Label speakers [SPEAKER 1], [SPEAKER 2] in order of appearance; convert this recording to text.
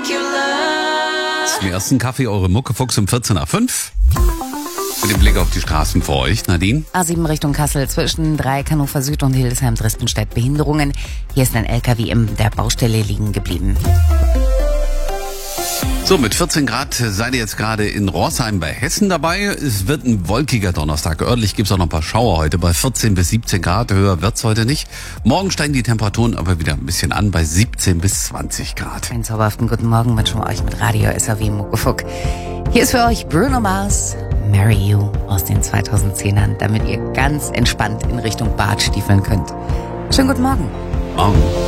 [SPEAKER 1] Zum ersten Kaffee eure Muckefuchs um 14 nach 5. Mit dem Blick auf die Straßen vor euch, Nadine.
[SPEAKER 2] A7 Richtung Kassel zwischen Dreieck Hannover Süd und Hildesheim-Dresdenstedt Behinderungen. Hier ist ein LKW in der Baustelle liegen geblieben.
[SPEAKER 1] So, mit 14 Grad seid ihr jetzt gerade in Rorsheim bei Hessen dabei. Es wird ein wolkiger Donnerstag. Örtlich gibt's auch noch ein paar Schauer heute bei 14 bis 17 Grad. Höher wird's heute nicht. Morgen steigen die Temperaturen aber wieder ein bisschen an bei 17 bis 20 Grad.
[SPEAKER 2] Einen zauberhaften guten Morgen wünschen wir euch mit Radio SAW Muckefuck. Hier ist für euch Bruno Mars, Marry You aus den 2010ern, damit ihr ganz entspannt in Richtung Bad stiefeln könnt. Schönen guten Morgen.
[SPEAKER 1] Morgen.